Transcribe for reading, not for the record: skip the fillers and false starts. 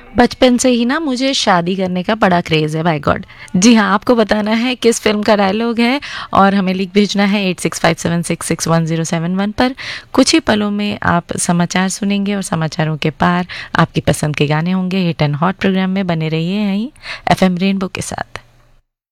बचपन से ही ना मुझे शादी करने का बड़ा क्रेज़ है, बाय गॉड। जी हाँ, आपको बताना है किस फ़िल्म का डायलॉग है और हमें लिख भेजना है 8657661071 पर। कुछ ही पलों में आप समाचार सुनेंगे और समाचारों के पार आपकी पसंद के गाने होंगे। हिट एंड हॉट प्रोग्राम में बने रहिए यहीं एफएम रेनबो के साथ।